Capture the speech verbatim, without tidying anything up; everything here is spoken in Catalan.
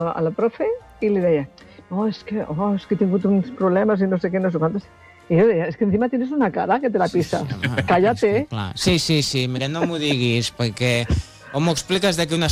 a la profe i li deia, oh, és que, oh, és que he tingut uns problemes i no sé què, no sé quantos. I jo deia, és que encima tienes una cara que te la pisa. Sí, home, Cállate. és que, clar. Sí, sí, sí, mira, no m'ho diguis, perquè o m'ho expliques d'aquí una